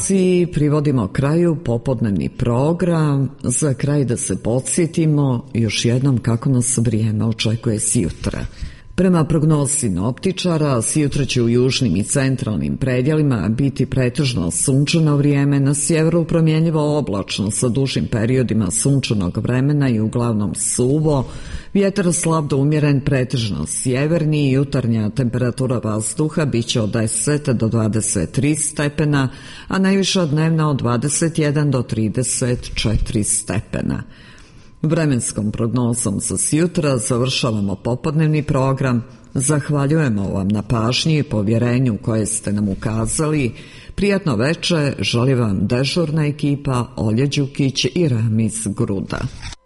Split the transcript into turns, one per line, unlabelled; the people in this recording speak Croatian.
Privodimo kraju popodnevni program. Za kraj da se podsjetimo još jednom kako nas vrijeme očekuje sjutra. Prema prognozi sinoptičara, sjutra će u južnim i centralnim predjelima biti pretežno sunčano vrijeme, na sjeveru promjenjivo oblačno sa dužim periodima sunčanog vremena i uglavnom suvo, vjetar slab do umjeren pretežno sjeverni i jutarnja temperatura vazduha biće od 10 do 23 stepena, a najviša dnevna od 21 do 34 stepena. Vremenskom prognozom za sjutra završavamo popodnevni program. Zahvaljujemo vam na pažnji i povjerenju koje ste nam ukazali. Prijatno večer želi vam dežurna ekipa Olja Đukić i Ramiz Gruda.